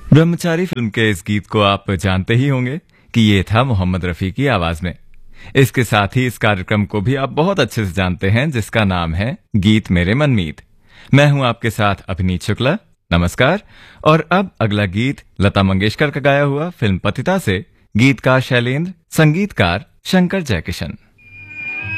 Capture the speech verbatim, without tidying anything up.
ब्रह्मचारी film के इस गीत को आप जानते ही होंगे कि ये था मोहम्मद रफी की आवाज में। इसके साथ ही इस कार्यक्रम को भी आप बहुत अच्छे से जानते हैं, जिसका नाम है गीत मेरे मनमीत। मैं हूं आपके साथ अभिनीत शुक्ला। नमस्कार। और अब अगला गीत लता मंगेशकर का गाया हुआ फिल्म पतिता से, गीतकार शैलेंद्र, संगीतकार शंकर जयकिशन।